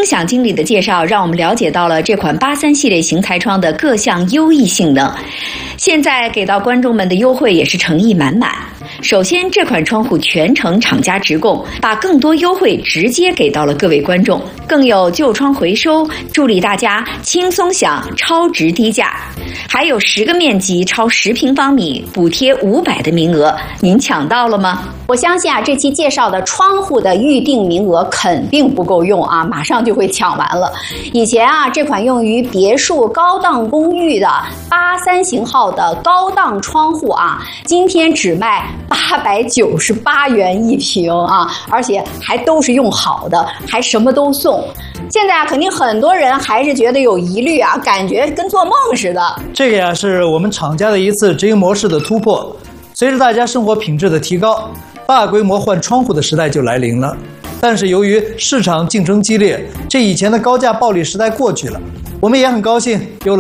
钟响经理的介绍，让我们了解到了这款83系列型材窗的各项优异性能。现在给到观众们的优惠也是诚意满满。首先，这款窗户全程厂家直供，把更多优惠直接给到了各位观众，更有旧窗回收，助力大家轻松享超值低价。还有10个面积超10平方米，补贴500的名额，您抢到了吗？ 我相信啊，这期介绍的窗户的预定名额肯定不够用啊，马上就会抢完了。以前啊，这款用于别墅高档公寓的83型号的高档窗户啊，今天只卖898元一平啊，而且还都是用好的，还什么都送。现在啊，肯定很多人还是觉得有疑虑啊，感觉跟做梦似的。 这个呀，是我们厂家的一次直营模式的突破。随着大家生活品质的提高，大规模换窗户的时代就来临了。但是由于市场竞争激烈，这以前的高价暴利时代过去了。我们也很高兴有